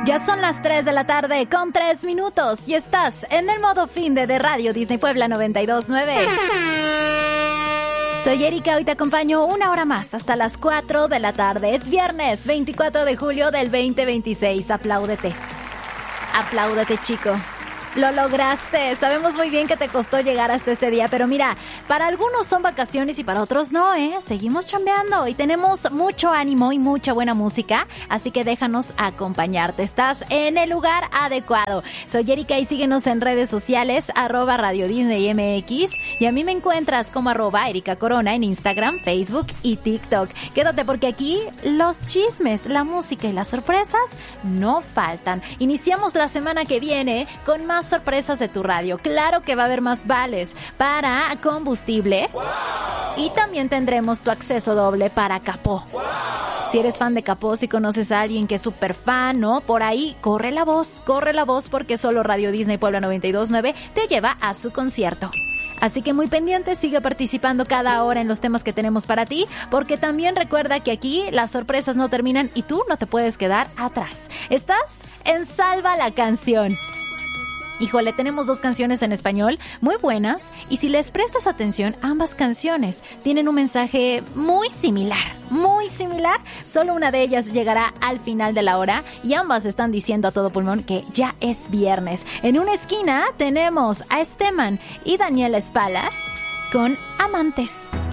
Ya son las 3 de la tarde con 3 minutos y estás en el modo fin de Radio Disney Puebla 92.9. Soy Erika, hoy te acompaño una hora más hasta las 4 de la tarde. Es viernes 24 de julio del 2026. Apláudete. Apláudete, chico. Lo lograste. Sabemos muy bien que te costó llegar hasta este día, pero mira, para algunos son vacaciones y para otros no, Seguimos chambeando y tenemos mucho ánimo y mucha buena música, así que déjanos acompañarte. Estás en el lugar adecuado. Soy Erika y síguenos en redes sociales, @Radio Disney MX, y a mí me encuentras como @Erika Corona en Instagram, Facebook y TikTok. Quédate porque aquí los chismes, la música y las sorpresas no faltan. Iniciamos la semana que viene con más sorpresas de tu radio. Claro que va a haber más vales para combustible. ¡Wow! Y también tendremos tu acceso doble para Capó. ¡Wow! Si eres fan de Capó, si conoces a alguien que es súper fan, ¿no? Por ahí, corre la voz porque solo Radio Disney Puebla 92.9 te lleva a su concierto. Así que muy pendiente, sigue participando cada hora en los temas que tenemos para ti, porque también recuerda que aquí las sorpresas no terminan y tú no te puedes quedar atrás. Estás en Salva la Canción. Híjole, tenemos 2 canciones en español muy buenas y si les prestas atención, ambas canciones tienen un mensaje muy similar, solo una de ellas llegará al final de la hora y ambas están diciendo a todo pulmón que ya es viernes. En una esquina tenemos a Esteban y Daniela Espala con Amantes.